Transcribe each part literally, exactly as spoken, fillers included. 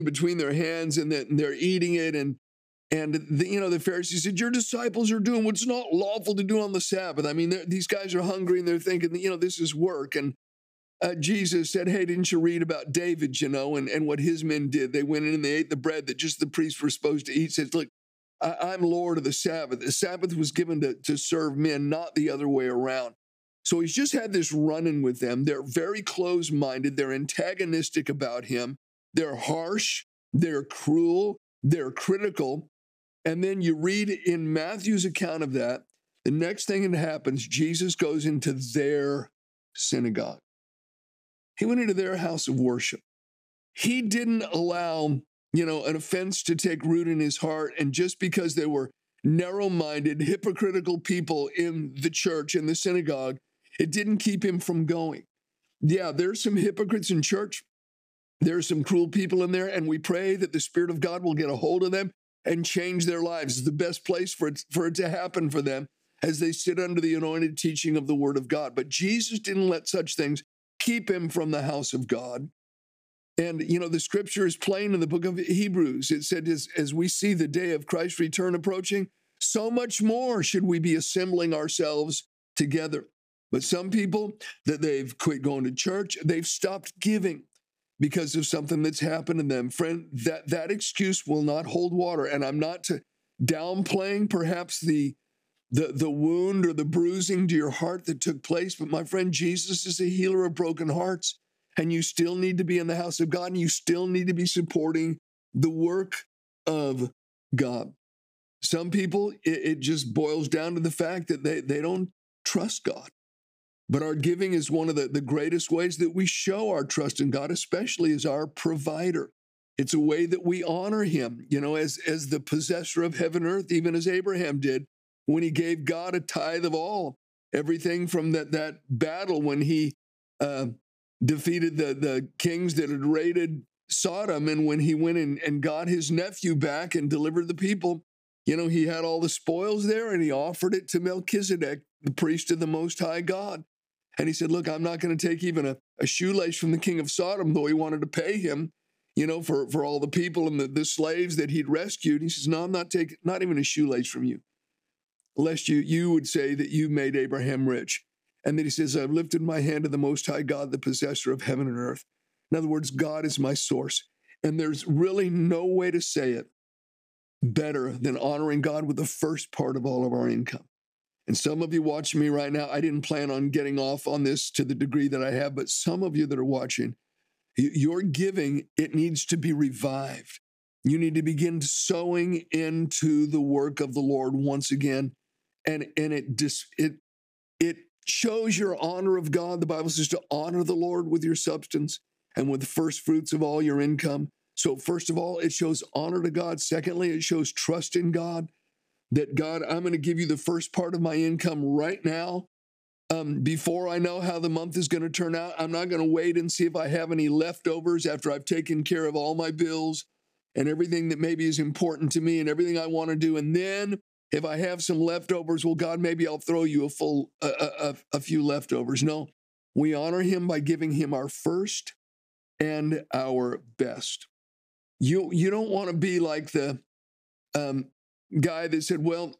between their hands, and that they're eating it. And and the, you know, the Pharisees said, your disciples are doing what's not lawful to do on the Sabbath. I mean, these guys are hungry and they're thinking, you know, this is work. And uh, Jesus said, hey, didn't you read about David, you know, and, and what his men did? They went in and they ate the bread that just the priests were supposed to eat. He says, look, I, I'm Lord of the Sabbath. The Sabbath was given to, to serve men, not the other way around. So he's just had this run-in with them. They're very close-minded. They're antagonistic about him. They're harsh. They're cruel. They're critical. And then you read in Matthew's account of that, the next thing that happens, Jesus goes into their synagogue. He went into their house of worship. He didn't allow, you know, an offense to take root in his heart. And just because they were narrow-minded, hypocritical people in the church, in the synagogue, it didn't keep him from going. Yeah, there's some hypocrites in church. There's some cruel people in there, and we pray that the Spirit of God will get a hold of them and change their lives. It's the best place for it, for it to happen for them as they sit under the anointed teaching of the Word of God. But Jesus didn't let such things keep him from the house of God. And, you know, the scripture is plain in the book of Hebrews. It said, as, as we see the day of Christ's return approaching, so much more should we be assembling ourselves together. But some people, that they've quit going to church, they've stopped giving because of something that's happened to them. Friend, that, that excuse will not hold water. And I'm not to downplaying perhaps the, the, the wound or the bruising to your heart that took place. But my friend, Jesus is a healer of broken hearts. And you still need to be in the house of God, and you still need to be supporting the work of God. Some people, it, it just boils down to the fact that they, they don't trust God. But our giving is one of the, the greatest ways that we show our trust in God, especially as our provider. It's a way that we honor him, you know, as, as the possessor of heaven and earth, even as Abraham did when he gave God a tithe of all. Everything from that, that battle when he uh, defeated the, the kings that had raided Sodom, and when he went and, and got his nephew back and delivered the people, you know, he had all the spoils there, and he offered it to Melchizedek, the priest of the Most High God. And he said, look, I'm not going to take even a, a shoelace from the king of Sodom, though he wanted to pay him, you know, for, for all the people and the, the slaves that he'd rescued. He says, no, I'm not taking, not even a shoelace from you, lest you, you would say that you made Abraham rich. And then he says, I've lifted my hand to the Most High God, the possessor of heaven and earth. In other words, God is my source. And there's really no way to say it better than honoring God with the first part of all of our income. And some of you watching me right now, I didn't plan on getting off on this to the degree that I have, but some of you that are watching, your giving, it needs to be revived. You need to begin sowing into the work of the Lord once again. And, and it, dis, it, it shows your honor of God. The Bible says to honor the Lord with your substance and with the first fruits of all your income. So first of all, it shows honor to God. Secondly, it shows trust in God. That God, I'm going to give you the first part of my income right now. Um, before I know how the month is going to turn out, I'm not going to wait and see if I have any leftovers after I've taken care of all my bills and everything that maybe is important to me and everything I want to do. And then if I have some leftovers, well, God, maybe I'll throw you a full, a, a, a few leftovers. No, we honor him by giving him our first and our best. You, you don't want to be like the, um, guy that said, well,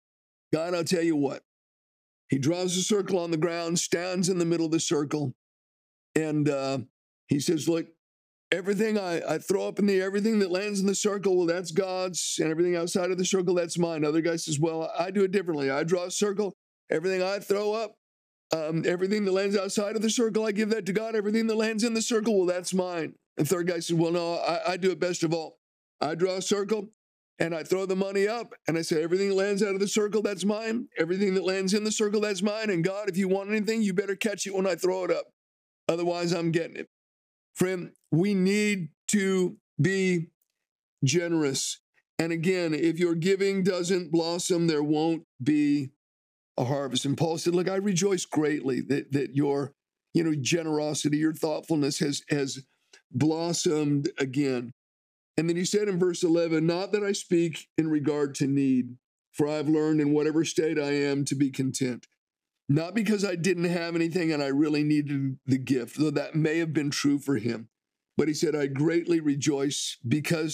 God, I'll tell you what. He draws a circle on the ground, stands in the middle of the circle, and uh, he says, look, everything I, I throw up in the air, everything that lands in the circle, well, that's God's, and everything outside of the circle, that's mine. Other guy says, well, I do it differently. I draw a circle, everything I throw up, um, everything that lands outside of the circle, I give that to God. Everything that lands in the circle, well, that's mine. And third guy says, well, no, I, I do it best of all. I draw a circle, and I throw the money up, and I say, everything that lands out of the circle, that's mine. Everything that lands in the circle, that's mine. And God, if you want anything, you better catch it when I throw it up. Otherwise, I'm getting it. Friend, we need to be generous. And again, if your giving doesn't blossom, there won't be a harvest. And Paul said, look, I rejoice greatly that, that your, you know, generosity, your thoughtfulness has, has blossomed again. And then he said in verse eleven, not that I speak in regard to need, for I've learned in whatever state I am to be content. Not because I didn't have anything and I really needed the gift, though that may have been true for him, But he said, I greatly rejoice because